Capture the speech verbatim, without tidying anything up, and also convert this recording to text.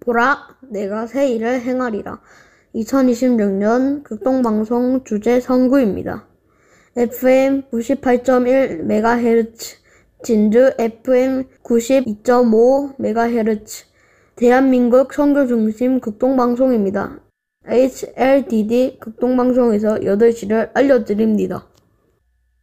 보라, 내가 새 일을 행하리라. 이천이십육 년 극동방송 주제 선구입니다. 에프엠 구십팔 점 일 메가헤르츠, 진주 에프엠 구십이 점 오 메가헤르츠, 대한민국 선교 중심 극동방송입니다. 에이치엘디디 극동방송에서 여덟 시를 알려드립니다.